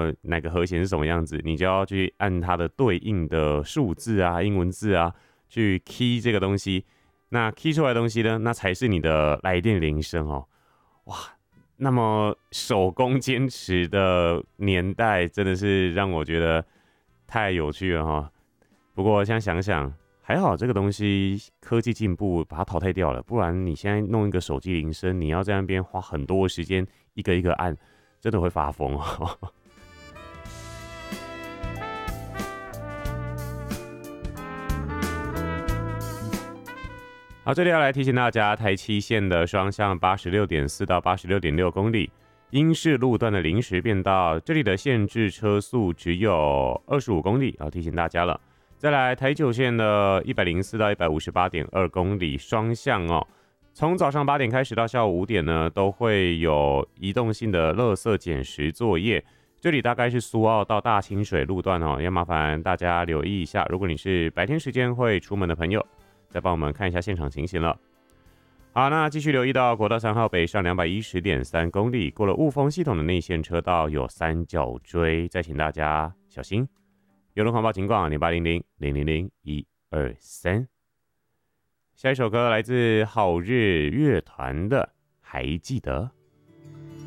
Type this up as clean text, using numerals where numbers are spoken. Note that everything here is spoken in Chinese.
哪个和弦是什么样子，你就要去按它的对应的数字啊、英文字啊去 key 这个东西。那 key 出来的东西呢，那才是你的来电铃声哦。哇，那么手工坚持的年代真的是让我觉得太有趣了哈。不过现在想想，还好这个东西科技进步把它淘汰掉了，不然你现在弄一个手机铃声，你要在那边花很多的时间一个一个按，真的会发疯哦。好，这里要来提醒大家，台七线的双向86.4到86.6公里，英式路段的临时变道，这里的限制车速只有25公里，要提醒大家了。再来，台九线的104到158.2公里双向哦，从早上8点开始到下午5点呢，都会有移动性的垃圾捡拾作业。这里大概是苏澳到大清水路段哦，要麻烦大家留意一下。如果你是白天时间会出门的朋友，再帮我们看一下现场情形了。好，那继续留意到国道3号北上210.3公里，过了雾峰系统的内线车道有三角锥，再请大家小心。有人狂暴警广0800000123。下一首歌来自好日乐团的《还记得》。